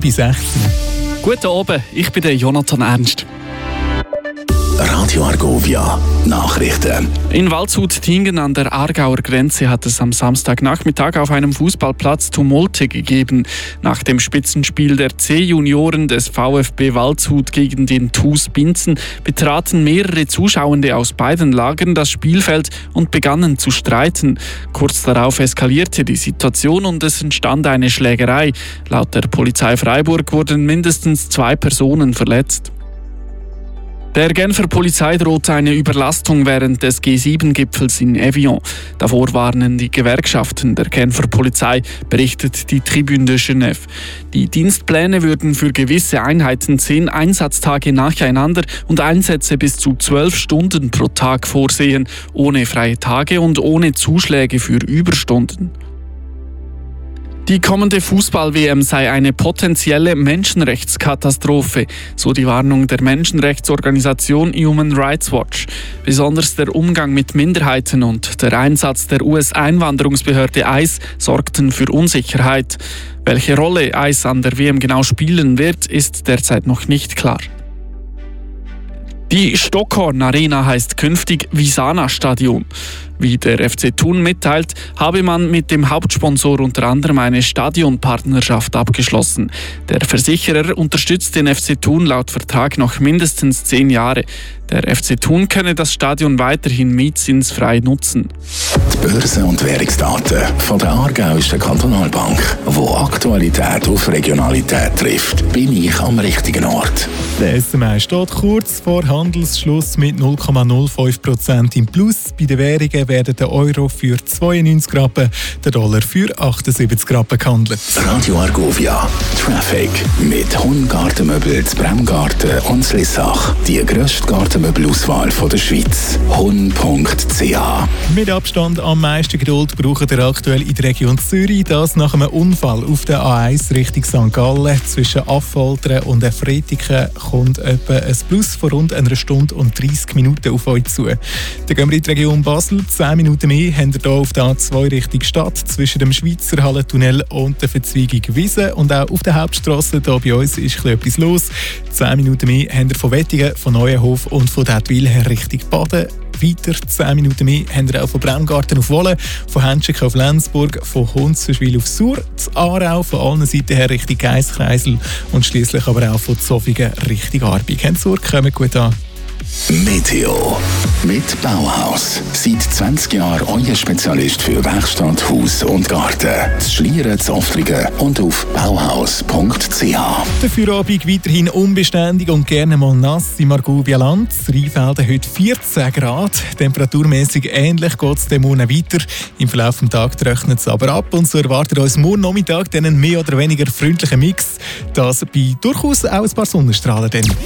bis 16. Guten Abend, ich bin der Jonathan Ernst. Radio Argovia Nachrichten. In Waldshut-Tingen an der Aargauer Grenze hat es am Samstagnachmittag auf einem Fußballplatz Tumulte gegeben. Nach dem Spitzenspiel der C-Junioren des VfB Waldshut gegen den TuS Binzen betraten mehrere Zuschauende aus beiden Lagern das Spielfeld und begannen zu streiten. Kurz darauf eskalierte die Situation und es entstand eine Schlägerei. Laut der Polizei Freiburg wurden mindestens 2 Personen verletzt. Der Genfer Polizei droht eine Überlastung während des G7-Gipfels in Evian. Davor warnen die Gewerkschaften der Genfer Polizei, berichtet die Tribune de Genève. Die Dienstpläne würden für gewisse Einheiten 10 Einsatztage nacheinander und Einsätze bis zu 12 Stunden pro Tag vorsehen, ohne freie Tage und ohne Zuschläge für Überstunden. Die kommende Fußball-WM sei eine potenzielle Menschenrechtskatastrophe, so die Warnung der Menschenrechtsorganisation Human Rights Watch. Besonders der Umgang mit Minderheiten und der Einsatz der US-Einwanderungsbehörde ICE sorgten für Unsicherheit. Welche Rolle ICE an der WM genau spielen wird, ist derzeit noch nicht klar. Die Stockhorn Arena heißt künftig Visana Stadion. Wie der FC Thun mitteilt, habe man mit dem Hauptsponsor unter anderem eine Stadionpartnerschaft abgeschlossen. Der Versicherer unterstützt den FC Thun laut Vertrag noch mindestens 10 Jahre. Der FC Thun könne das Stadion weiterhin mietzinsfrei nutzen. Die Börsen- und Währungsdaten von der Aargauischen Kantonalbank, wo Aktualität auf Regionalität trifft, bin ich am richtigen Ort. Der SMI steht kurz vor Handelsschluss mit 0,05% im Plus. Bei den Währungen werden der Euro für 92 Rappen, der Dollar für 78 Rappen gehandelt. Radio Argovia Traffic mit Hun-Gartenmöbel zu Bremgarten und Slissach. Die grösste Gartenmöbelauswahl der Schweiz. Hun.ch. Mit Abstand am meisten Geduld braucht ihr aktuell in der Region Zürich. Das nach einem Unfall auf der A1 Richtung St. Gallen. Zwischen Affoltern und Fretiken kommt etwa ein Plus von rund 1 Stunde und 30 Minuten auf euch zu. Dann gehen wir in die Region Basel. 10 Minuten mehr habt ihr hier auf der A2 Richtung Stadt zwischen dem Schweizer Hallentunnel und der Verzweigung Wiesen. Und auch auf der Hauptstrasse hier bei uns ist etwas los. 10 Minuten mehr habt ihr von Wettingen, von Neuenhof und von Detwil her Richtung Baden. Weiter 10 Minuten mehr habt ihr auch von Bremgarten auf Wolle, von Hentschik auf Lenzburg, von Hundswischwil auf Sur, zu Aarau von allen Seiten her Richtung Geisskreisel und schliesslich aber auch von Zofingen Richtung Aarbeek. Sur, kommt gut an. Meteo mit Bauhaus. Seit 20 Jahren euer Spezialist für Werkstatt, Haus und Garten. Das Schlieren, das Oftrigen und auf bauhaus.ch. Der Feierabend weiterhin unbeständig und gerne mal nass im Argovia-Land. Rheinfelden heute 14 Grad. Temperaturmäßig ähnlich geht es dem Monat weiter. Im Verlauf des Tages trocknet es aber ab und so erwartet uns morgen Nachmittag einen mehr oder weniger freundlichen Mix. Das bei durchaus auch ein paar Sonnenstrahlen.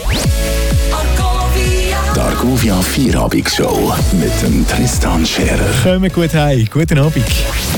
Die Argovia Feierabend-Show mit dem Tristan Scherer. Kommen gut heim. Guten Abend.